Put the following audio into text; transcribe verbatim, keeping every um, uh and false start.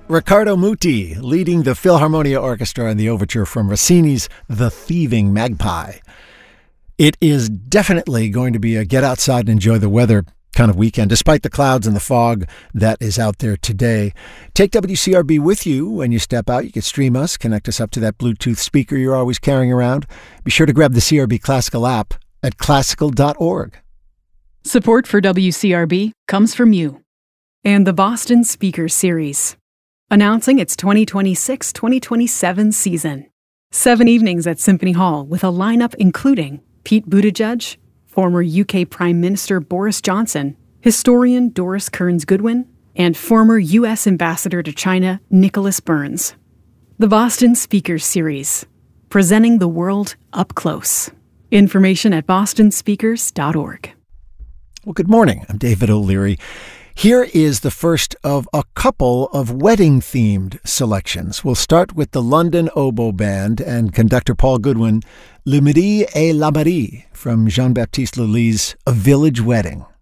Riccardo Muti leading the Philharmonia Orchestra in the overture from Rossini's The Thieving Magpie. It is definitely going to be a get outside and enjoy the weather kind of weekend, despite the clouds and the fog that is out there today. Take W C R B with you when you step out. You can stream us, connect us up to that Bluetooth speaker you're always carrying around. Be sure to grab the C R B Classical app at classical dot org. Support for W C R B comes from you and the Boston Speakers Series, announcing its twenty twenty-six twenty twenty-seven season. Seven evenings at Symphony Hall with a lineup including Pete Buttigieg, former U K Prime Minister Boris Johnson, historian Doris Kearns Goodwin, and former U S Ambassador to China Nicholas Burns. The Boston Speakers Series, presenting the world up close. Information at boston speakers dot org. Well, good morning. I'm David O'Leary. Here is the first of a couple of wedding-themed selections. We'll start with the London Oboe Band and conductor Paul Goodwin, Le Midi et la Marie from Jean-Baptiste Lully's A Village Wedding.